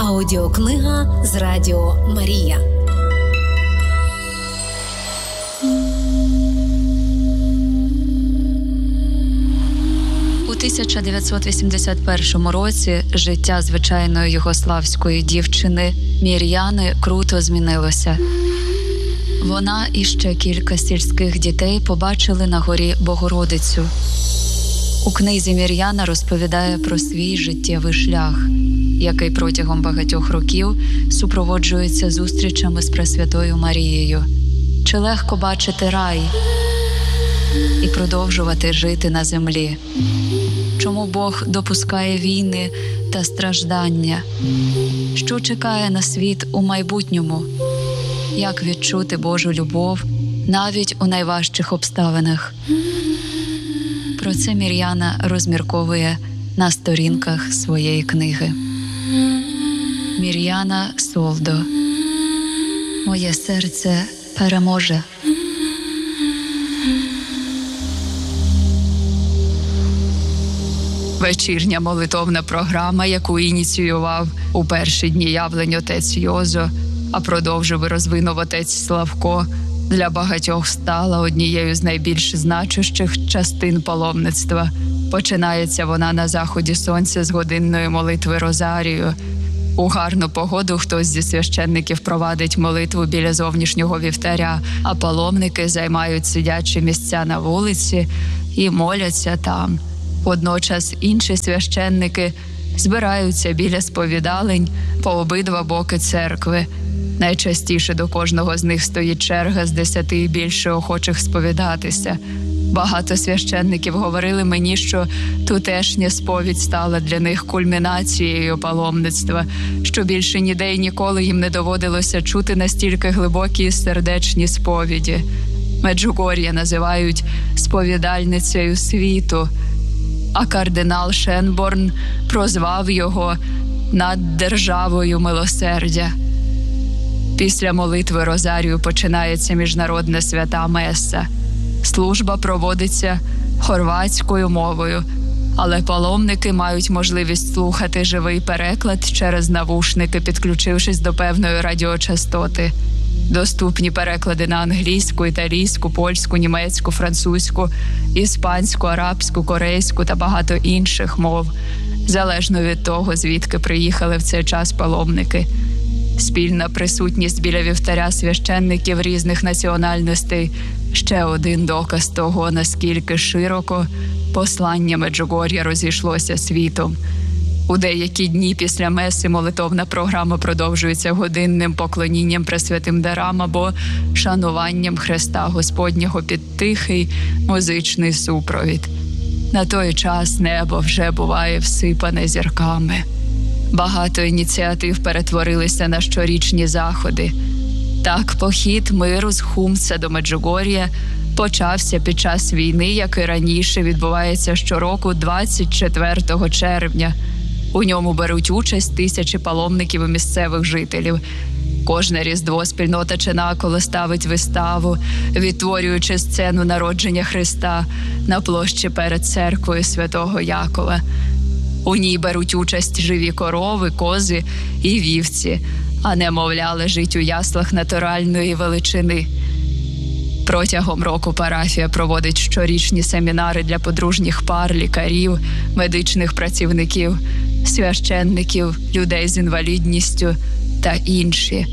Аудіокнига з Радіо Марія. У 1981 році життя звичайної югославської дівчини Мір'яни круто змінилося. Вона і ще кілька сільських дітей побачили на горі Богородицю. У книзі Мір'яна розповідає про свій життєвий шлях, який протягом багатьох років супроводжується зустрічами з Пресвятою Марією. Чи легко бачити рай і продовжувати жити на землі? Чому Бог допускає війни та страждання? Що чекає на світ у майбутньому? Як відчути Божу любов навіть у найважчих обставинах? Про це Мір'яна розмірковує на сторінках своєї книги. Мір'яна Солдо. Моє серце переможе. Вечірня молитовна програма, яку ініціював у перші дні явлень отець Йозо, а продовжив і розвинув отець Славко, для багатьох стала однією з найбільш значущих частин паломництва. Починається вона на заході сонця з годинної молитви Розарію. У гарну погоду хтось зі священників провадить молитву біля зовнішнього вівтаря, а паломники займають сидячі місця на вулиці і моляться там. Водночас інші священники збираються біля сповідалень по обидва боки церкви. Найчастіше до кожного з них стоїть черга з 10 і більше охочих сповідатися. Багато священників говорили мені, що тутешня сповідь стала для них кульмінацією паломництва, що більше ніде й ніколи їм не доводилося чути настільки глибокі і сердечні сповіді. Меджугор'я називають сповідальницею світу, а кардинал Шенборн прозвав його наддержавою милосердя. Після молитви Розарію починається міжнародна свята меса. Служба проводиться хорватською мовою, але паломники мають можливість слухати живий переклад через навушники, підключившись до певної радіочастоти. Доступні переклади на англійську, італійську, польську, німецьку, французьку, іспанську, арабську, корейську та багато інших мов, залежно від того, звідки приїхали в цей час паломники. Спільна присутність біля вівтаря священників різних національностей – ще один доказ того, наскільки широко послання Меджугор'я розійшлося світом. У деякі дні після меси молитовна програма продовжується годинним поклонінням пресвятим дарам або шануванням Хреста Господнього під тихий музичний супровід. На той час небо вже буває всипане зірками. Багато ініціатив перетворилися на щорічні заходи. Так, похід миру з Хумса до Меджугор'я почався під час війни, як і раніше відбувається щороку 24 червня. У ньому беруть участь тисячі паломників і місцевих жителів. Кожне Різдво спільнота Ченаколо ставить виставу, відтворюючи сцену народження Христа на площі перед церквою Святого Якова. У ній беруть участь живі корови, кози і вівці, а немовля лежить у яслах натуральної величини. Протягом року парафія проводить щорічні семінари для подружніх пар, лікарів, медичних працівників, священників, людей з інвалідністю та інші.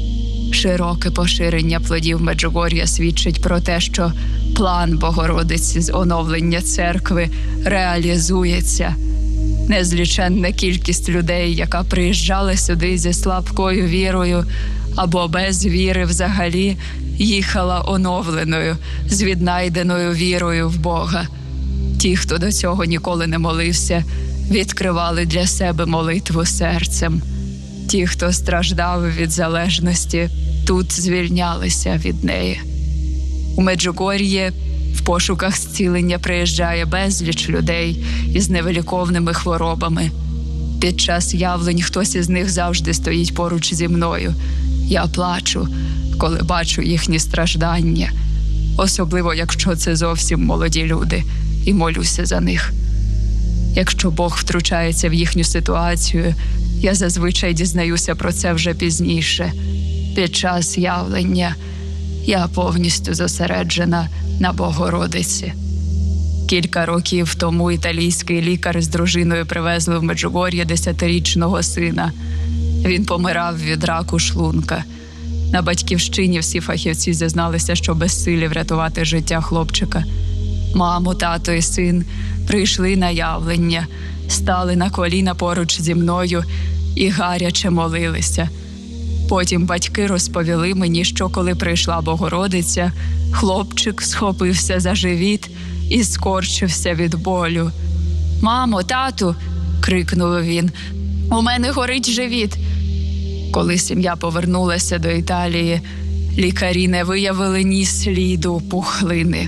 Широке поширення плодів Меджугор'я свідчить про те, що план Богородиці з оновлення церкви реалізується. Незліченна кількість людей, яка приїжджала сюди зі слабкою вірою або без віри взагалі, їхала оновленою, з віднайденою вірою в Бога. Ті, хто до цього ніколи не молився, відкривали для себе молитву серцем. Ті, хто страждав від залежності, тут звільнялися від неї. У Меджугор'ї в пошуках зцілення приїжджає безліч людей із невиліковними хворобами. Під час явлень хтось із них завжди стоїть поруч зі мною. Я плачу, коли бачу їхні страждання, особливо якщо це зовсім молоді люди, і молюся за них. Якщо Бог втручається в їхню ситуацію, Я зазвичай дізнаюся про це вже пізніше. Під час явлення я повністю зосереджена на Богородиці. Кілька років тому італійський лікар з дружиною привезли в Меджугор'я 10-річного сина. Він помирав від раку шлунка. На батьківщині всі фахівці зізналися, що безсилі врятувати життя хлопчика. Мамо, тато і син прийшли на явлення, стали на коліна поруч зі мною і гаряче молилися. Потім батьки розповіли мені, що коли прийшла Богородиця, хлопчик схопився за живіт і скорчився від болю. «Мамо, тату!» – крикнув він. «У мене горить живіт!» Коли сім'я повернулася до Італії, лікарі не виявили ні сліду пухлини.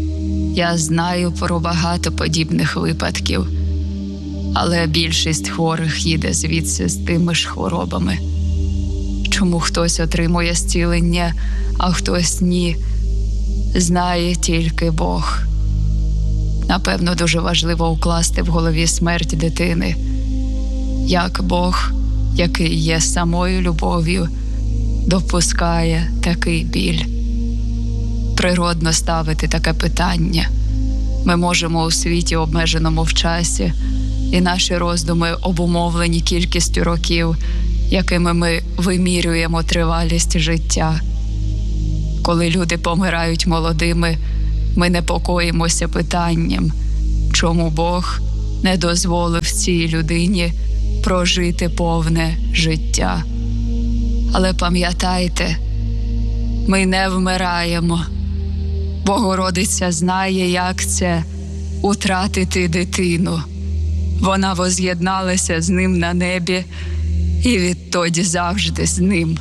Я знаю про багато подібних випадків, але більшість хворих їде звідси з тими ж хворобами. Чому хтось отримує зцілення, а хтось ні, знає тільки Бог. Напевно, дуже важливо укласти в голові смерть дитини. Як Бог, який є самою любов'ю, допускає такий біль. Природно ставити таке питання. Ми можемо у світі, обмеженому в часі, і наші роздуми обумовлені кількістю років, якими ми вимірюємо тривалість життя. Коли люди помирають молодими, ми непокоїмося питанням, чому Бог не дозволив цій людині прожити повне життя. Але пам'ятайте, ми не вмираємо. Богородиця знає, як це – утратити дитину. Вона воз'єдналася з ним на небі і відтоді завжди з ним.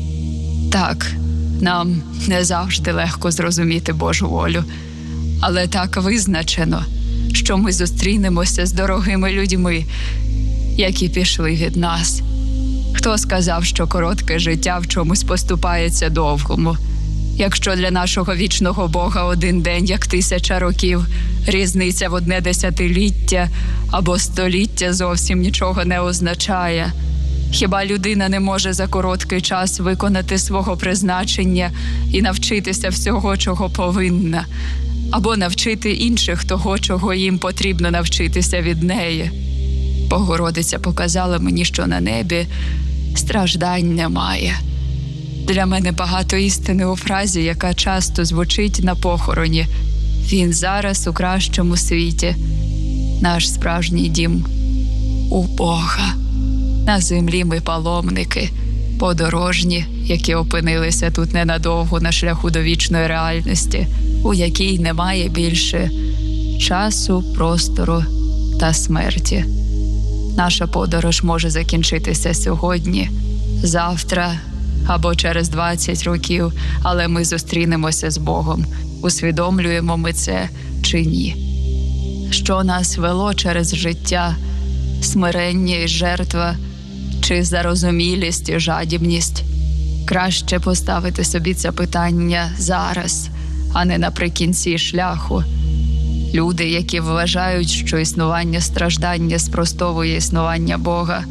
Так, нам не завжди легко зрозуміти Божу волю, але так визначено, що ми зустрінемося з дорогими людьми, які пішли від нас. Хто сказав, що коротке життя в чомусь поступається довгому? Якщо для нашого вічного Бога один день, як 1000 років, різниця в 1 десятиліття або століття зовсім нічого не означає. Хіба людина не може за короткий час виконати свого призначення і навчитися всього, чого повинна, або навчити інших того, чого їм потрібно навчитися від неї? Богородиця показала мені, що на небі страждань немає. Для мене багато істини у фразі, яка часто звучить на похороні. Він зараз у кращому світі. Наш справжній дім у Бога. На землі ми паломники, подорожні, які опинилися тут ненадовго на шляху до вічної реальності, у якій немає більше часу, простору та смерті. Наша подорож може закінчитися сьогодні, завтра або через 20 років, але ми зустрінемося з Богом. Усвідомлюємо ми це чи ні? Що нас вело через життя? Смирення і жертва чи зарозумілість і жадібність? Краще поставити собі це питання зараз, а не наприкінці шляху. Люди, які вважають, що існування страждання спростовує існування Бога,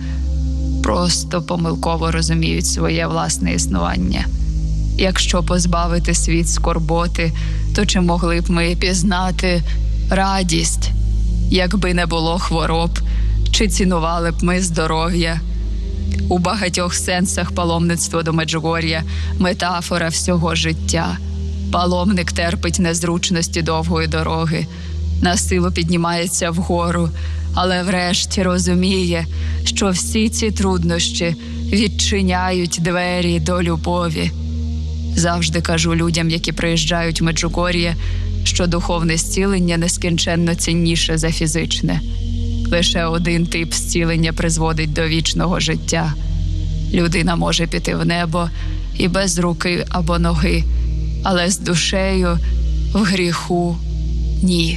просто помилково розуміють своє власне існування. Якщо позбавити світ скорботи, то чи могли б ми пізнати радість, якби не було хвороб, чи цінували б ми здоров'я? У багатьох сенсах паломництво до Меджугор'я – метафора всього життя. Паломник терпить незручності довгої дороги, насилу піднімається вгору, але врешті розуміє, що всі ці труднощі відчиняють двері до любові. Завжди кажу людям, які приїжджають в Меджугор'я, що духовне зцілення нескінченно цінніше за фізичне. Лише один тип зцілення призводить до вічного життя. Людина може піти в небо і без руки або ноги, але з душею в гріху – ні.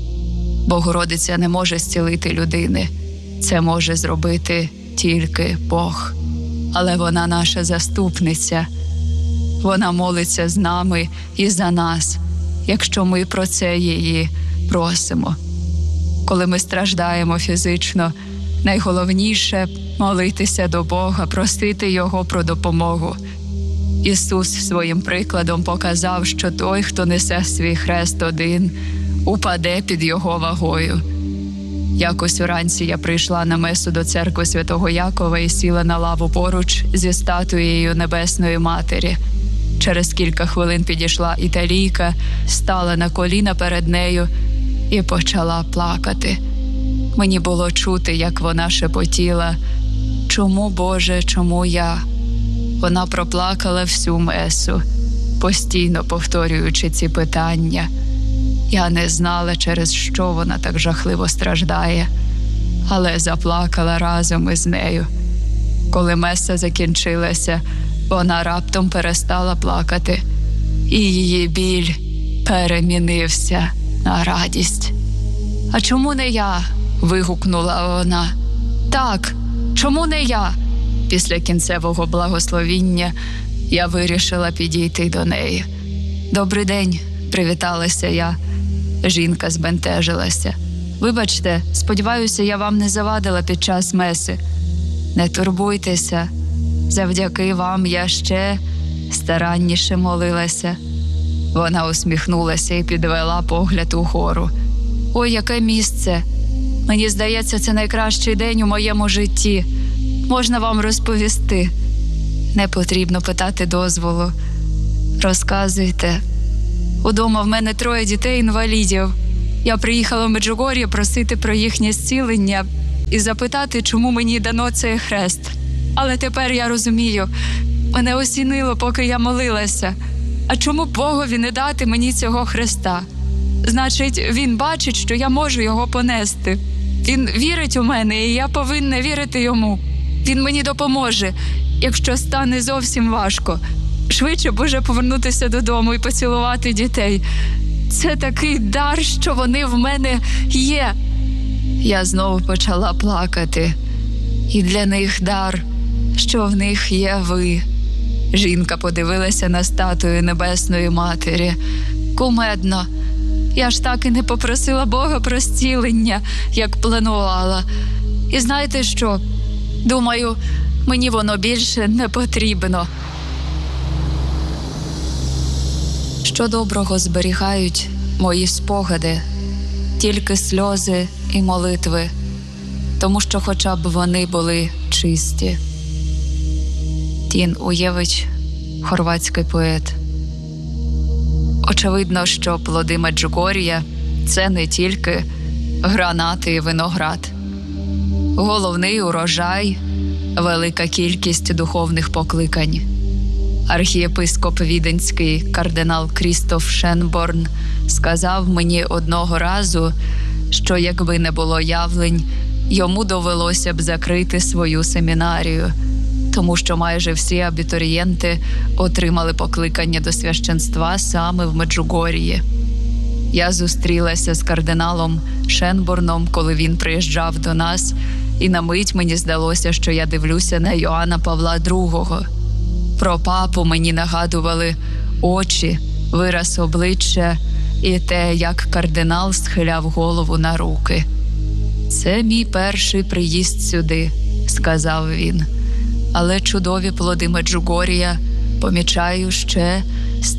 Богородиця не може зцілити людини. Це може зробити тільки Бог. Але вона наша заступниця. Вона молиться з нами і за нас, якщо ми про це її просимо. Коли ми страждаємо фізично, Найголовніше – молитися до Бога, просити Його про допомогу. Ісус своїм прикладом показав, що той, хто несе свій хрест один, упаде під його вагою. Якось уранці я прийшла на месу до церкви Святого Якова і сіла на лаву поруч зі статуєю Небесної Матері. Через кілька хвилин підійшла італійка, стала на коліна перед нею і почала плакати. Мені було чути, як вона шепотіла: «Чому, Боже, чому я?» Вона проплакала всю месу, постійно повторюючи ці питання. Я не знала, через що вона так жахливо страждає, але заплакала разом із нею. Коли меса закінчилася, вона раптом перестала плакати, і її біль перемінився на радість. «А чому не я?» – вигукнула вона. «Так, чому не я?» Після кінцевого благословіння я вирішила підійти до неї. «Добрий день», – привіталася я. Жінка збентежилася. «Вибачте, сподіваюся, я вам не завадила під час меси». «Не турбуйтеся, завдяки вам я ще старанніше молилася». Вона усміхнулася і підвела погляд угору. «Ой, яке місце! Мені здається, це найкращий день у моєму житті. Можна вам розповісти?» «Не потрібно питати дозволу. Розказуйте. Удома в мене 3 дітей-інвалідів. Я приїхала в Меджугор'я просити про їхнє зцілення і запитати, чому мені дано цей хрест. Але тепер я розумію, мене осінило, поки я молилася. А чому Богові не дати мені цього хреста? Значить, він бачить, що я можу його понести. Він вірить у мене, і я повинна вірити йому. Він мені допоможе, якщо стане зовсім важко. Швидше б уже повернутися додому і поцілувати дітей. Це такий дар, що вони в мене є». Я знову почала плакати. «І для них дар, що в них є ви». Жінка подивилася на статую Небесної Матері. «Кумедно. Я ж так і не попросила Бога про зцілення, як планувала. І знаєте що? Думаю, мені воно більше не потрібно». Що доброго зберігають мої спогади? Тільки сльози і молитви, тому що хоча б вони були чисті. Тін Уєвич, хорватський поет. Очевидно, що плоди Меджугор'я – це не тільки гранати і виноград. Головний урожай – велика кількість духовних покликань. Архієпископ віденський кардинал Крістоф Шенборн сказав мені одного разу, що якби не було явлень, йому довелося б закрити свою семінарію, тому що майже всі абітурієнти отримали покликання до священства саме в Меджугор'ї. Я зустрілася з кардиналом Шенборном, коли він приїжджав до нас, і на мить мені здалося, що я дивлюся на Йоанна Павла II. Про папу мені нагадували очі, вираз обличчя і те, як кардинал схиляв голову на руки. «Це мій перший приїзд сюди», – сказав він. «Але чудові плоди Меджугор'я помічаю ще з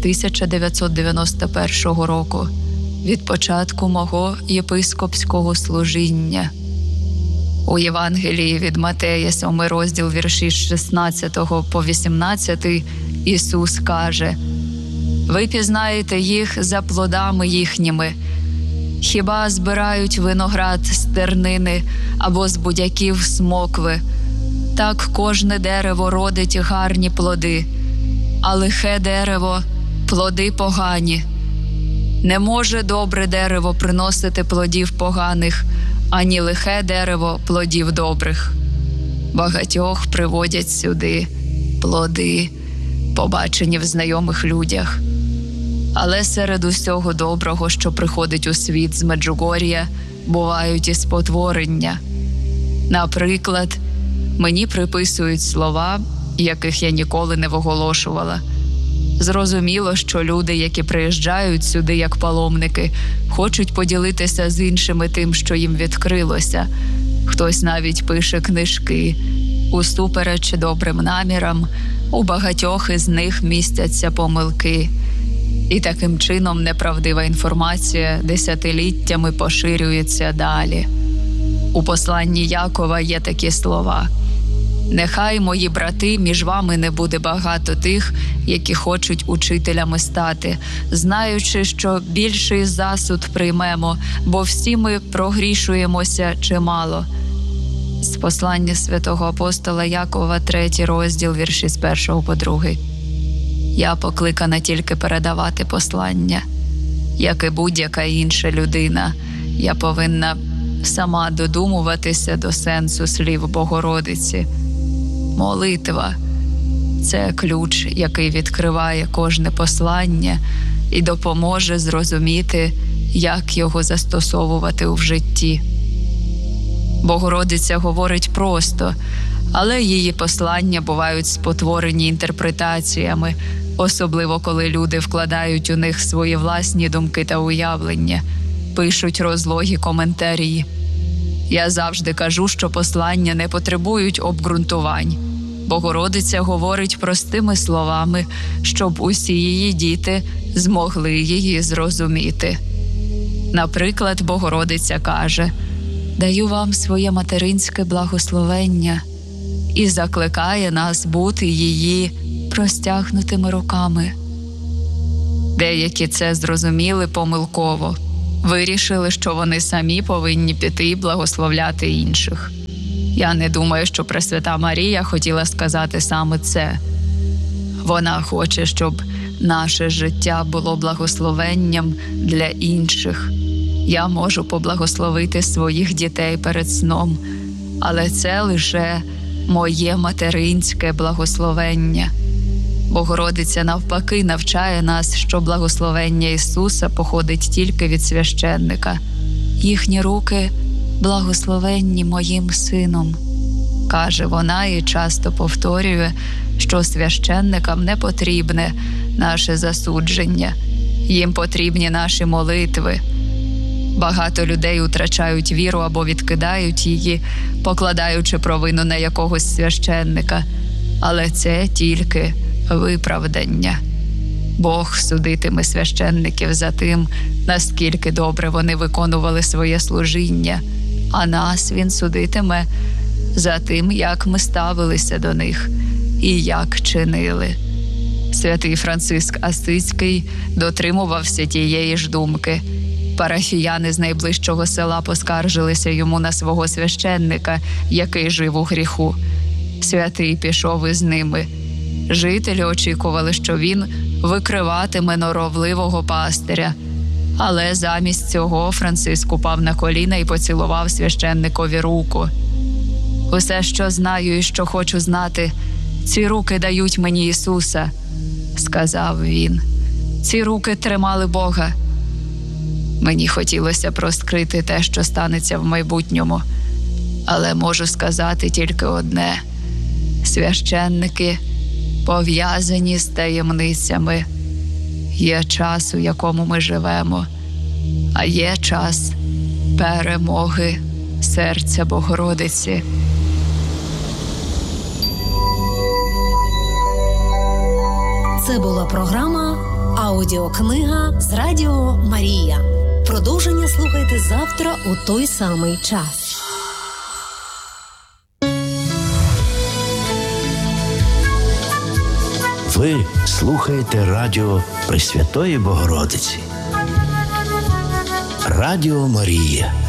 1991 року, від початку мого єпископського служіння». У Євангелії від Матея, 7 розділ, вірші з 16 по 18, Ісус каже: «Ви пізнаєте їх за плодами їхніми. Хіба збирають виноград з тернини або з будяків смокви? Так кожне дерево родить гарні плоди, а лихе дерево – плоди погані. Не може добре дерево приносити плодів поганих, ані лихе дерево плодів добрих. Багатьох приводять сюди плоди, побачені в знайомих людях. Але серед усього доброго, що приходить у світ з Меджугор'я, бувають і спотворення. Наприклад, мені приписують слова, яких я ніколи не виголошувала. Зрозуміло, що люди, які приїжджають сюди як паломники, хочуть поділитися з іншими тим, що їм відкрилося. Хтось навіть пише книжки. Усупереч добрим намірам, у багатьох із них містяться помилки. І таким чином неправдива інформація десятиліттями поширюється далі. У посланні Якова є такі слова: «Нехай, мої брати, між вами не буде багато тих, які хочуть учителями стати, знаючи, що більший засуд приймемо, бо всі ми прогрішуємося чимало». З послання святого апостола Якова, 3 розділ, вірші з 1 по 2. Я покликана тільки передавати послання. Як і будь-яка інша людина, я повинна сама додумуватися до сенсу слів Богородиці. Молитва – це ключ, який відкриває кожне послання і допоможе зрозуміти, як його застосовувати у житті. Богородиця говорить просто, але її послання бувають спотворені інтерпретаціями, особливо коли люди вкладають у них свої власні думки та уявлення, пишуть розлогі коментарі. Я завжди кажу, що послання не потребують обґрунтувань. Богородиця говорить простими словами, щоб усі її діти змогли її зрозуміти. Наприклад, Богородиця каже: «Даю вам своє материнське благословення» і закликає нас бути її простягнутими руками. Деякі це зрозуміли помилково, вирішили, що вони самі повинні піти і благословляти інших. Я не думаю, що Пресвята Марія хотіла сказати саме це. Вона хоче, щоб наше життя було благословенням для інших. Я можу поблагословити своїх дітей перед сном, але це лише моє материнське благословення. Богородиця навпаки навчає нас, що благословення Ісуса походить тільки від священника. Їхні руки благословенні моїм сином, каже вона і часто повторює, що священникам не потрібне наше засудження, їм потрібні наші молитви. Багато людей втрачають віру або відкидають її, покладаючи провину на якогось священника. Але це тільки виправдання. Бог судитиме священників за тим, наскільки добре вони виконували своє служіння, а нас Він судитиме за тим, як ми ставилися до них і як чинили. Святий Франциск Асизький дотримувався тієї ж думки. Парафіяни з найближчого села поскаржилися йому на свого священника, який жив у гріху. Святий пішов із ними. Жителі очікували, що він викриватиме норовливого пастиря. Але замість цього Франциск упав на коліна і поцілував священникові руку. «Усе, що знаю і що хочу знати, ці руки дають мені Ісуса», – сказав він. «Ці руки тримали Бога». Мені хотілося б розкрити те, що станеться в майбутньому, але можу сказати тільки одне: священники пов'язані з таємницями. Є час, у якому ми живемо, а є час перемоги серця Богородиці. Це була програма «Аудіокнига» з Радіо Марія. Продовження слухайте завтра у той самий час. Ви слухаєте радіо Пресвятої Богородиці. Радіо Марія.